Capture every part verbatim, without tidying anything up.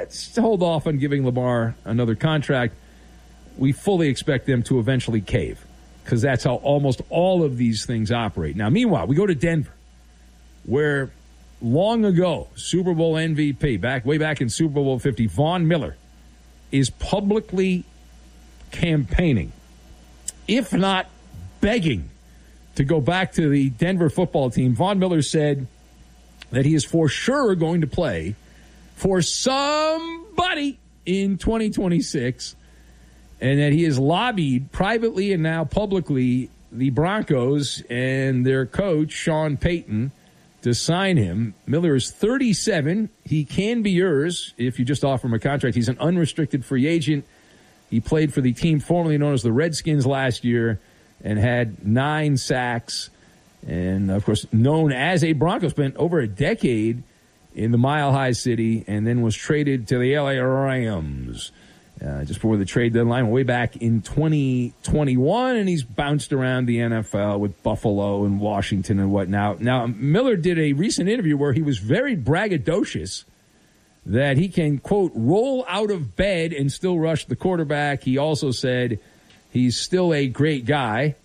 let's hold off on giving Lamar another contract. We fully expect them to eventually cave because that's how almost all of these things operate. Now, meanwhile, we go to Denver, where long ago, Super Bowl M V P, back way back in Super Bowl fifty, Von Miller is publicly campaigning, if not begging, to go back to the Denver football team. Von Miller said that he is for sure going to play for somebody in twenty twenty-six, and that he has lobbied privately and now publicly the Broncos and their coach, Sean Payton, to sign him. Miller is thirty-seven. He can be yours if you just offer him a contract. He's an unrestricted free agent. He played for the team formerly known as the Redskins last year and had nine sacks. And, of course, known as a Bronco, spent over a decade in the Mile High City and then was traded to the L A Rams uh, just before the trade deadline, way back in twenty twenty-one. And he's bounced around the N F L with Buffalo and Washington and whatnot. Now, Miller did a recent interview where he was very braggadocious that he can, quote, roll out of bed and still rush the quarterback. He also said he's still a great guy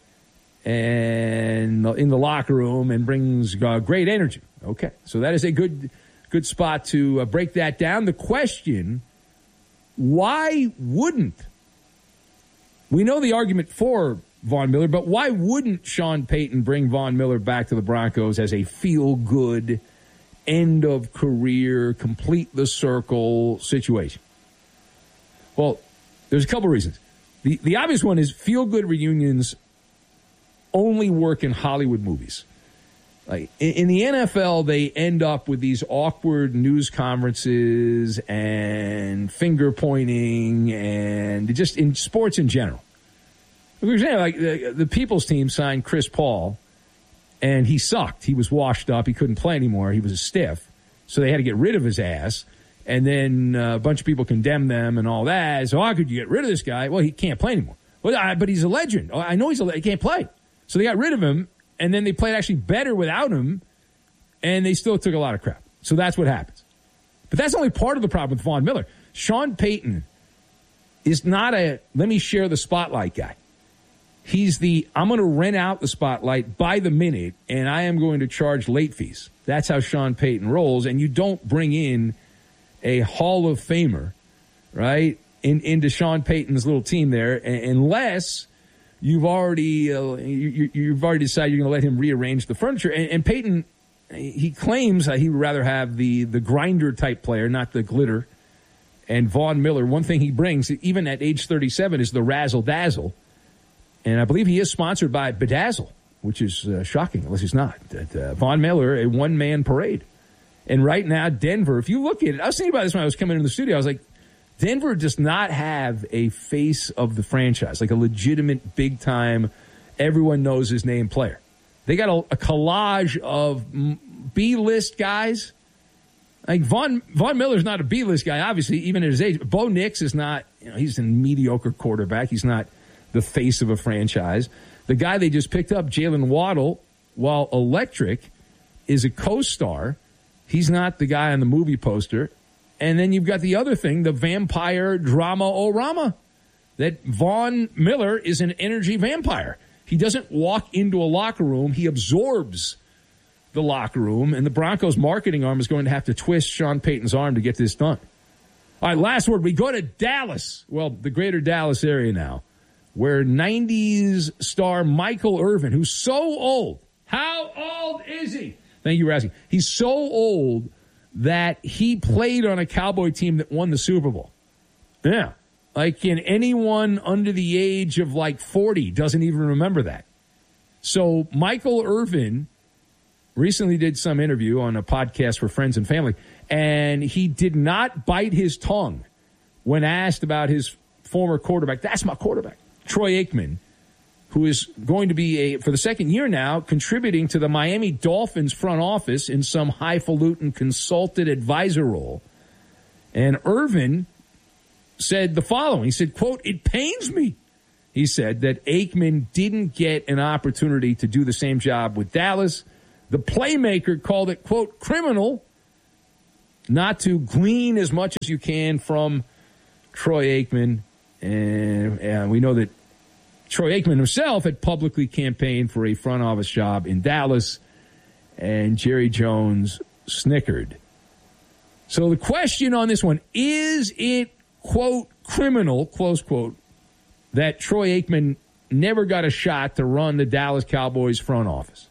and in the locker room and brings uh, great energy. Okay, so that is a good good spot to uh, break that down. The question, why wouldn't, we know the argument for Von Miller, but why wouldn't Sean Payton bring Von Miller back to the Broncos as a feel-good, end of career, complete the circle situation? Well, there's a couple reasons. The the obvious one is feel-good reunions only work in Hollywood movies. Like in, in the N F L, they end up with these awkward news conferences and finger pointing, and just in sports in general. For example, like the, the People's team signed Chris Paul, and he sucked. He was washed up. He couldn't play anymore. He was a stiff. So they had to get rid of his ass. And then uh, a bunch of people condemned them and all that. So how could you get rid of this guy? Well, he can't play anymore. Well, I, but he's a legend. I know he's a he can't play. So they got rid of him, and then they played actually better without him, and they still took a lot of crap. So that's what happens. But that's only part of the problem with Von Miller. Sean Payton is not a let me share the spotlight guy. He's the, I'm going to rent out the spotlight by the minute, and I am going to charge late fees. That's how Sean Payton rolls, and you don't bring in a Hall of Famer, right, in, into Sean Payton's little team there, unless you've already uh, you, you've already decided you're going to let him rearrange the furniture. And, and Payton, he claims that he would rather have the, the grinder-type player, not the glitter. And Von Miller, one thing he brings, even at age thirty-seven, is the razzle-dazzle. And I believe he is sponsored by Bedazzle, which is uh, shocking, unless he's not. Uh, Von Miller, a one-man parade. And right now, Denver, if you look at it, I was thinking about this when I was coming into the studio. I was like, Denver does not have a face of the franchise, like a legitimate, big-time, everyone knows his name player. They got a, a collage of B-list guys. Like Von Von Miller's not a B-list guy, obviously, even at his age. Bo Nix is not, you know, he's a mediocre quarterback. He's not the face of a franchise. The guy they just picked up, Jalen Waddle, while electric, is a co-star. He's not the guy on the movie poster. And then you've got the other thing, the vampire drama-o-rama, that Von Miller is an energy vampire. He doesn't walk into a locker room. He absorbs the locker room, and the Broncos' marketing arm is going to have to twist Sean Payton's arm to get this done. All right, last word. We go to Dallas. Well, the greater Dallas area now, where nineties star Michael Irvin, who's so old. How old is he? Thank you for asking. He's so old that he played on a Cowboy team that won the Super Bowl. Yeah. Like, can anyone under the age of like forty doesn't even remember that? So Michael Irvin recently did some interview on a podcast for friends and family, and he did not bite his tongue when asked about his former quarterback. That's my quarterback, Troy Aikman, who is going to be, a for the second year now, contributing to the Miami Dolphins front office in some highfalutin consulted advisor role. And Irvin said the following. He said, quote, "It pains me," he said, "that Aikman didn't get an opportunity to do the same job with Dallas. The playmaker called it, quote, criminal, not to glean as much as you can from Troy Aikman. And, and we know that Troy Aikman himself had publicly campaigned for a front office job in Dallas, and Jerry Jones snickered. So the question on this one, is it, quote, criminal, close quote, that Troy Aikman never got a shot to run the Dallas Cowboys front office?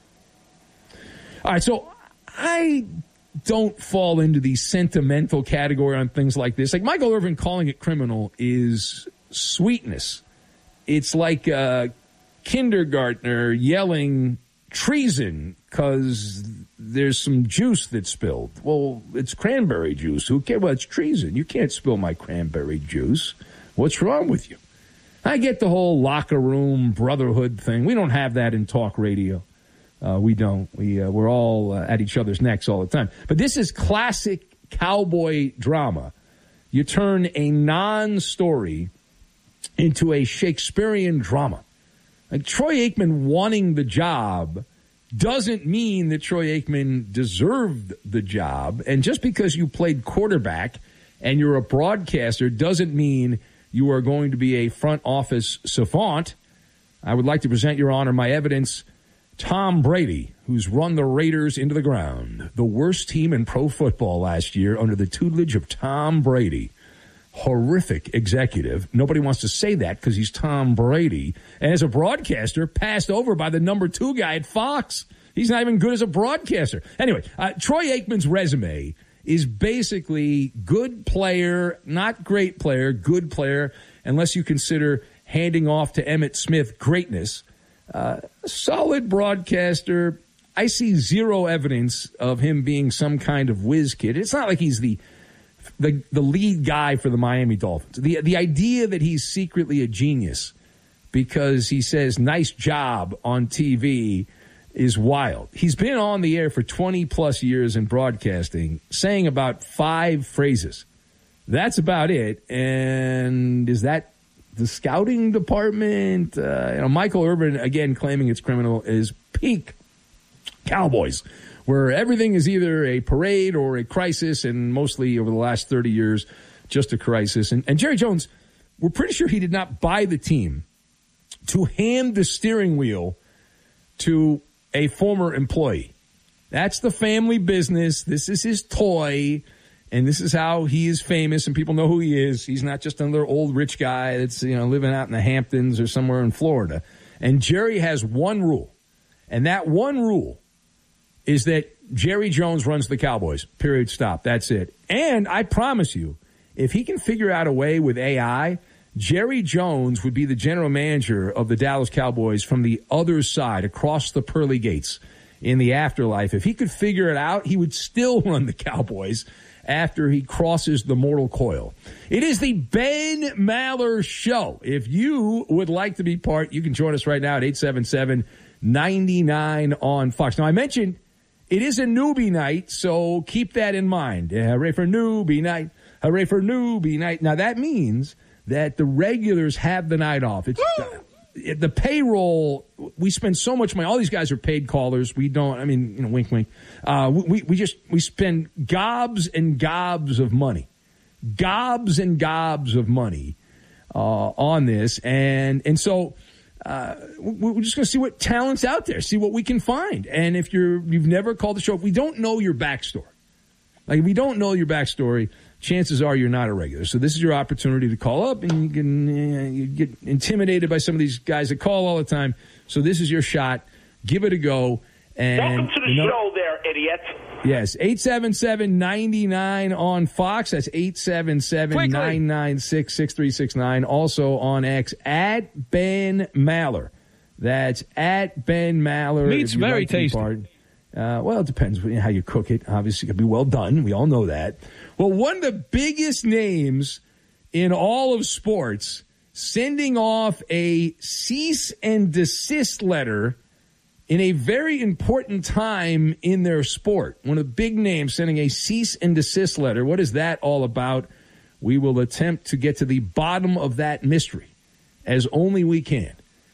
All right, so I don't fall into the sentimental category on things like this. Like Michael Irvin calling it criminal is sweetness. It's like a kindergartner yelling treason because there's some juice that's spilled. Well, it's cranberry juice. Who cares? Well, it's treason. You can't spill my cranberry juice. What's wrong with you? I get the whole locker room brotherhood thing. We don't have that in talk radio. Uh, we don't. We, uh, we're all uh, at each other's necks all the time. But this is classic cowboy drama. You turn a non-story into a Shakespearean drama. Like Troy Aikman wanting the job doesn't mean that Troy Aikman deserved the job. And just because you played quarterback and you're a broadcaster doesn't mean you are going to be a front office savant. I would like to present, Your Honor, my evidence. Tom Brady, who's run the Raiders into the ground, the worst team in pro football last year under the tutelage of Tom Brady. Horrific executive. Nobody wants to say that because he's Tom Brady. And as a broadcaster, passed over by the number two guy at Fox. He's not even good as a broadcaster. Anyway, uh, Troy Aikman's resume is basically good player, not great player, good player, unless you consider handing off to Emmitt Smith greatness. Uh, solid broadcaster. I see zero evidence of him being some kind of whiz kid. It's not like he's the the the lead guy for the Miami Dolphins. The the idea that he's secretly a genius because he says nice job on T V is wild. He's been on the air for twenty plus years in broadcasting, saying about five phrases. That's about it. And is that the scouting department? Uh, you know, Michael Irvin, again, claiming it's criminal, is peak Cowboys, where everything is either a parade or a crisis, and mostly over the last thirty years, just a crisis. And, and Jerry Jones, we're pretty sure he did not buy the team to hand the steering wheel to a former employee. That's the family business. This is his toy, and this is how he is famous, and people know who he is. He's not just another old rich guy that's, you know, living out in the Hamptons or somewhere in Florida. And Jerry has one rule, and that one rule is that Jerry Jones runs the Cowboys, period, stop. That's it. And I promise you, if he can figure out a way with A I, Jerry Jones would be the general manager of the Dallas Cowboys from the other side, across the pearly gates in the afterlife. If he could figure it out, he would still run the Cowboys after he crosses the mortal coil. It is the Ben Maller Show. If you would like to be part, you can join us right now at eight seven seven, nine nine on Fox. Now, I mentioned it is a newbie night, so keep that in mind. Yeah, hooray for newbie night. Hooray for newbie night. Now, that means that the regulars have the night off. It's uh, the payroll. We spend so much money. All these guys are paid callers. We don't, I mean, you know, wink, wink. Uh, we, we just, we spend gobs and gobs of money, gobs and gobs of money uh, on this. And, and so, Uh, we're just going to see what talent's out there, see what we can find. And if you're, you've never called the show, if we don't know your backstory, like if we don't know your backstory, chances are you're not a regular. So this is your opportunity to call up, and you can uh, you get intimidated by some of these guys that call all the time. So this is your shot. Give it a go. And, welcome to the you know, show there, idiot. Yes, eight seven seven, nine nine on Fox. That's eight seven seven, nine nine six, six three six nine. Also on X, at Ben Maller. That's at Ben Maller. Meat's very like tasty. Uh, well, it depends how you cook it. Obviously, it could be well done. We all know that. Well, one of the biggest names in all of sports sending off a cease and desist letter in a very important time in their sport. One of the big names sending a cease and desist letter. What is that all about? We will attempt to get to the bottom of that mystery as only we can.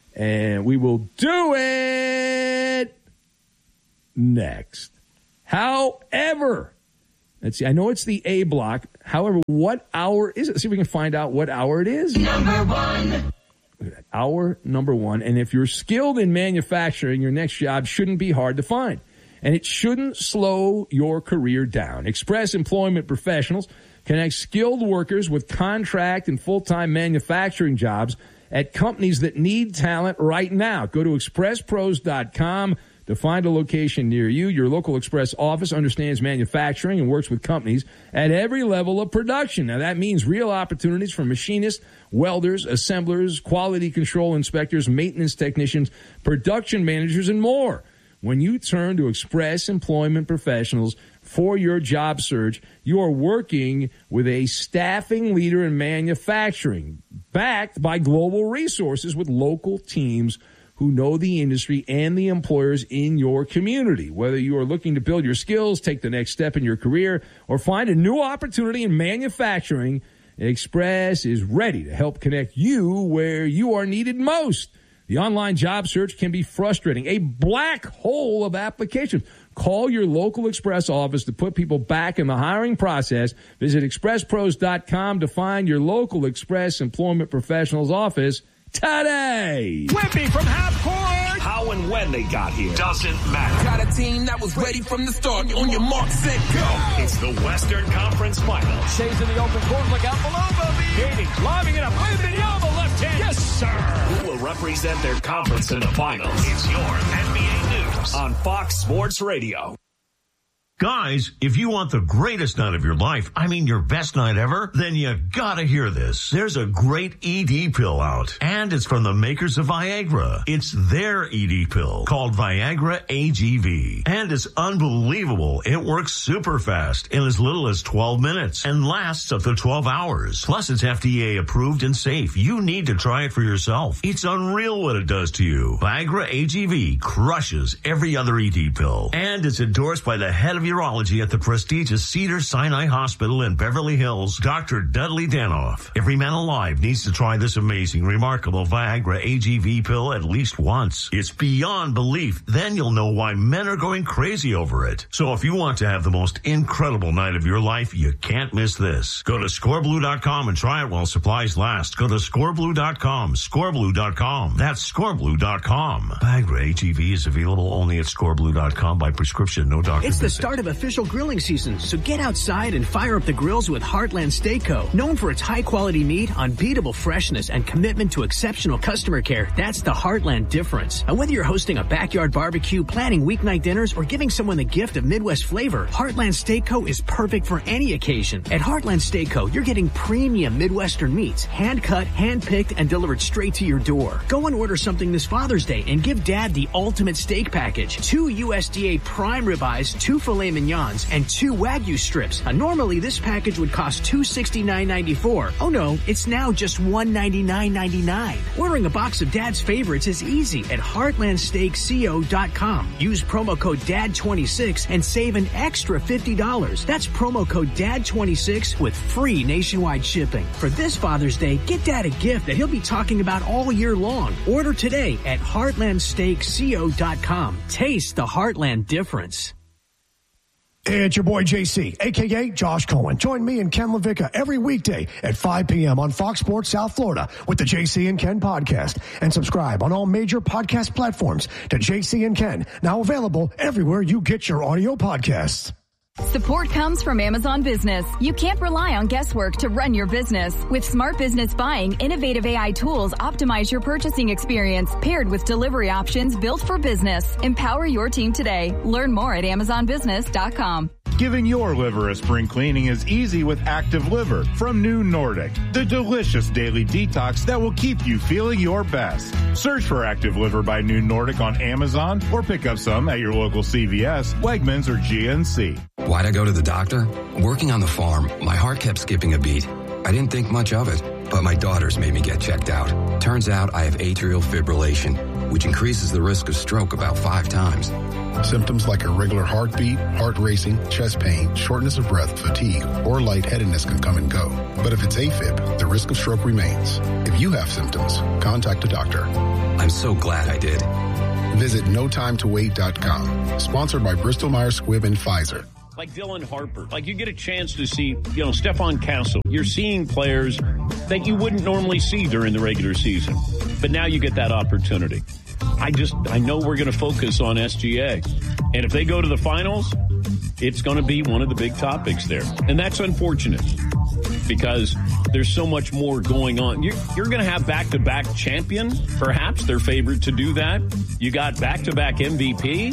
And we will do it next. However, Let's see. I know it's the A block. However, what hour is it? See if we can find out what hour it is. Number one. Hour number one. And if you're skilled in manufacturing, your next job shouldn't be hard to find. And it shouldn't slow your career down. Express Employment Professionals connects skilled workers with contract and full-time manufacturing jobs at companies that need talent right now. Go to express pros dot com to find a location near you. Your local Express office understands manufacturing and works with companies at every level of production. Now, that means real opportunities for machinists, welders, assemblers, quality control inspectors, maintenance technicians, production managers, and more. When you turn to Express Employment Professionals for your job search, you are working with a staffing leader in manufacturing, backed by global resources with local teams who know the industry and the employers in your community. Whether you are looking to build your skills, take the next step in your career, or find a new opportunity in manufacturing, Express is ready to help connect you where you are needed most. The online job search can be frustrating, a black hole of applications. Call your local Express office to put people back in the hiring process. Visit express pros dot com to find your local Express Employment Professionals office today. Whippy from half court. How and when they got here doesn't matter. Got a team that was ready from the start. On your mark, set, go. It's the Western Conference Finals. Shays in the open court. Look out below, Bobby. Gating, lobbing it up. Waving it down the left hand. Yes, sir. Who will represent their conference in the finals? It's your N B A News on Fox Sports Radio. Guys, if you want the greatest night of your life, I mean your best night ever, then you gotta hear this. There's a great E D pill out, and it's from the makers of Viagra. It's their E D pill called Viagra A G V, and it's unbelievable. It works super fast in as little as twelve minutes and lasts up to twelve hours. Plus, it's F D A approved and safe. You need to try it for yourself. It's unreal what it does to you. Viagra A G V crushes every other E D pill, and it's endorsed by the head of urology at the prestigious Cedars-Sinai Hospital in Beverly Hills, Doctor Dudley Danoff. Every man alive needs to try this amazing, remarkable Viagra A G V pill at least once. It's beyond belief. Then you'll know why men are going crazy over it. So if you want to have the most incredible night of your life, you can't miss this. Go to score blue dot com and try it while supplies last. Go to score blue dot com, score blue dot com. That's score blue dot com. Viagra A G V is available only at score blue dot com by prescription, no doctor It's the visit. start of official grilling season, so get outside and fire up the grills with Heartland Steak Co. Known for its high-quality meat, unbeatable freshness, and commitment to exceptional customer care, that's the Heartland difference. And whether you're hosting a backyard barbecue, planning weeknight dinners, or giving someone the gift of Midwest flavor, Heartland Steak Co. is perfect for any occasion. At Heartland Steak Co., you're getting premium Midwestern meats, hand-cut, hand-picked, and delivered straight to your door. Go and order something this Father's Day and give Dad the ultimate steak package. Two U S D A prime ribeyes, two filet mignons, and two Wagyu strips. Uh, normally, this package would cost two hundred sixty-nine ninety-four. Oh no, it's now just one hundred ninety-nine ninety-nine. Ordering a box of Dad's favorites is easy at heartland steak co dot com. Use promo code D A D twenty-six and save an extra fifty dollars. That's promo code D A D twenty-six with free nationwide shipping. For this Father's Day, get Dad a gift that he'll be talking about all year long. Order today at heartland steak co dot com. Taste the Heartland difference. It's your boy J C, a k a. Josh Cohen. Join me and Ken LaVicka every weekday at five p.m. on Fox Sports South Florida with the J C and Ken podcast. And subscribe on all major podcast platforms to J C and Ken, now available everywhere you get your audio podcasts. Support comes from Amazon Business. You can't rely on guesswork to run your business. With Smart Business Buying, innovative A I tools optimize your purchasing experience, paired with delivery options built for business. Empower your team today. Learn more at amazon business dot com. Giving your liver a spring cleaning is easy with Active Liver from New Nordic, the delicious daily detox that will keep you feeling your best. Search for Active Liver by New Nordic on Amazon or pick up some at your local C V S, Wegmans, or G N C. Why'd I go to the doctor? Working on the farm, my heart kept skipping a beat. I didn't think much of it, but my daughters made me get checked out. Turns out I have atrial fibrillation, which increases the risk of stroke about five times. Symptoms like irregular heartbeat, heart racing, chest pain, shortness of breath, fatigue, or lightheadedness can come and go. But if it's AFib, the risk of stroke remains. If you have symptoms, contact a doctor. I'm so glad I did. Visit no time to wait dot com. Sponsored by Bristol Myers Squibb and Pfizer. like Dylan Harper. Like, you get a chance to see, you know, Stephon Castle. You're seeing players that you wouldn't normally see during the regular season. But now you get that opportunity. I just, I know we're going to focus on S G A. And if they go to the finals, it's going to be one of the big topics there. And that's unfortunate because there's so much more going on. You're, you're going to have back-to-back champion. Perhaps they're favored to do that. You got back-to-back M V P.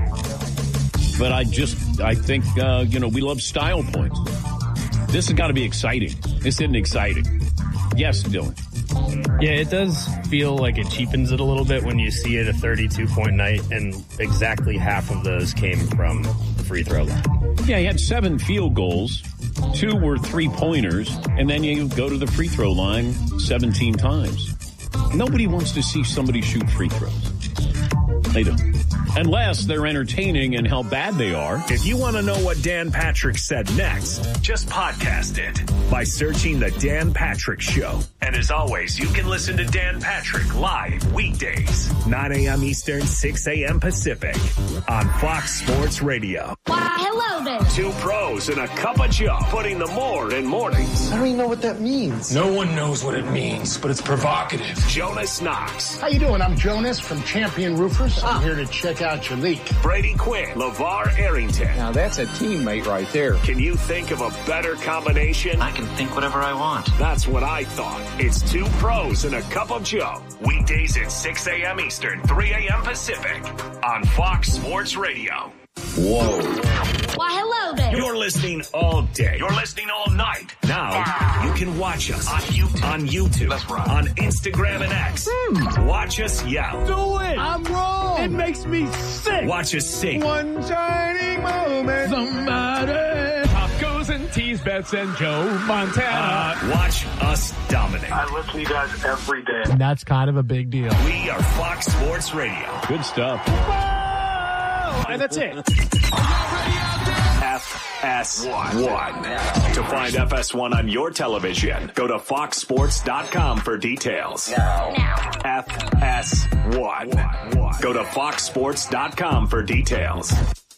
But I just, I think, uh, you know, we love style points. This has got to be exciting. This isn't exciting. Yes, Dylan. Yeah, it does feel like it cheapens it a little bit when you see it a thirty-two point night, and exactly half of those came from the free throw line. Yeah, he had seven field goals. Two were three-pointers, and then you go to the free throw line seventeen times. Nobody wants to see somebody shoot free throws. They don't. Unless they're entertaining and how bad they are. If you want to know what Dan Patrick said next, just podcast it by searching The Dan Patrick Show. And as always, you can listen to Dan Patrick live weekdays, nine a.m. Eastern, six a.m. Pacific on Fox Sports Radio. Why, hello there. Two pros and a cup of Joe, putting the more in mornings. I don't even know what that means. No one knows what it means, but it's provocative. Jonas Knox. How you doing? I'm Jonas from Champion Roofers. I'm here to check out your leak. Brady Quinn, LeVar Arrington. Now that's a teammate right there. Can you think of a better combination? I can think whatever I want. That's what I thought. It's two pros and a cup of Joe. Weekdays at six a.m. Eastern, three a.m. Pacific on Fox Sports Radio. Whoa. Why, hello there. You're listening all day. You're listening all night. Now, you can watch us on YouTube, on, YouTube, That's right. on Instagram and X. Hmm. Watch us yell. Do it. I'm wrong. It makes me sick. Watch us sing. One shining moment. Somebody. Tacos and teas, Bets and Joe Montana. Uh, watch us dominate. I listen to you guys every day. And that's kind of a big deal. We are Fox Sports Radio. Good stuff. And that's it. F S one. To find F S one on your television, go to fox sports dot com for details. Now. Now. F S one. Go to fox sports dot com for details.